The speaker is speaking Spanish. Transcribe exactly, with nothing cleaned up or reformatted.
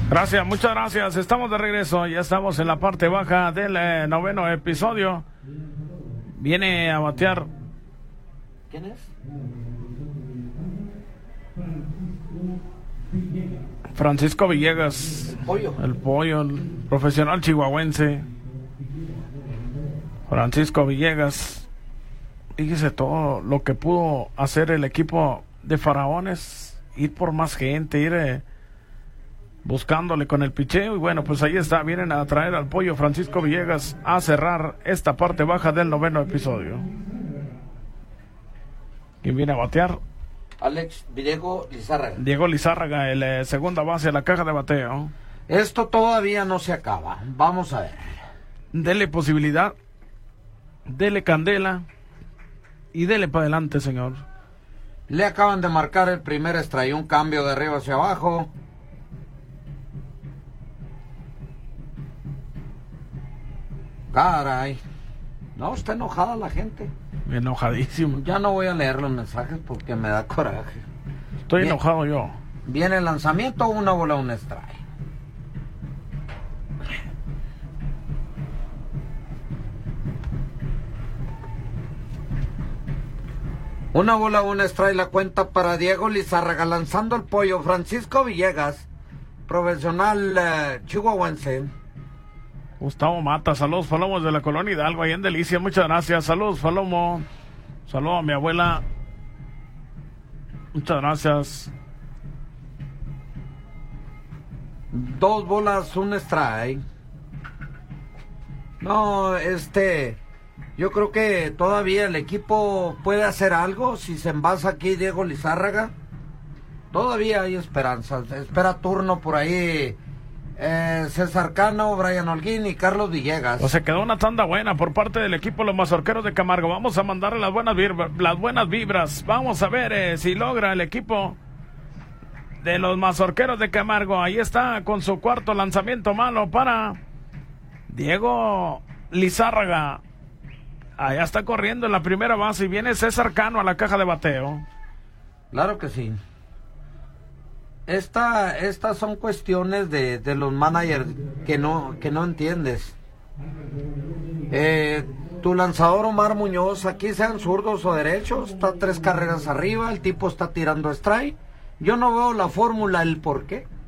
Gracias, muchas gracias. Estamos de regreso. Ya estamos en la parte baja del eh, noveno episodio. Viene a batear. ¿Quién es? Francisco Villegas. El pollo. El pollo, el profesional chihuahuense. Francisco Villegas. Fíjese todo lo que pudo hacer el equipo de Faraones. Ir por más gente, ir eh, buscándole con el picheo. Y bueno, pues ahí está. Vienen a traer al pollo Francisco Villegas a cerrar esta parte baja del noveno episodio. ¿Quién viene a batear? Alex Diego Lizárraga. Diego Lizárraga, el eh, segunda base de la caja de bateo. Esto todavía no se acaba. Vamos a ver. Dele posibilidad, dele candela y dele para adelante, señor. Le acaban de marcar el primer strike, un cambio de arriba hacia abajo. Caray. No, está enojada la gente. Enojadísimo. Ya no voy a leer los mensajes porque me da coraje. Estoy Bien. enojado yo. Viene el lanzamiento, una bola, un strike. Una bola, un strike, la cuenta para Diego Lizárraga, lanzando el pollo Francisco Villegas, profesional eh, chihuahuense. Gustavo Mata, saludos Falomos de la Colonia Hidalgo, ahí en Delicia, muchas gracias. Saludos Falomo, saludos a mi abuela, muchas gracias. Dos bolas, un strike. No, este, yo creo que todavía el equipo puede hacer algo. Si se envasa aquí Diego Lizárraga, todavía hay esperanzas. Espera turno por ahí eh, César Cano, Brian Holguín y Carlos Villegas. Pues se quedó una tanda buena por parte del equipo de los Mazorqueros de Camargo. Vamos a mandarle las buenas vibras, las buenas vibras. Vamos a ver eh, si logra el equipo de los Mazorqueros de Camargo. Ahí está con su cuarto lanzamiento malo para Diego Lizárraga. Allá está corriendo en la primera base y viene César Cano a la caja de bateo. Claro que sí. Esta, estas son cuestiones de, de los managers que no, que no entiendes. Eh, tu lanzador Omar Muñoz, aquí sean zurdos o derechos, está tres carreras arriba, el tipo está tirando strike. Yo no veo la fórmula, el por qué.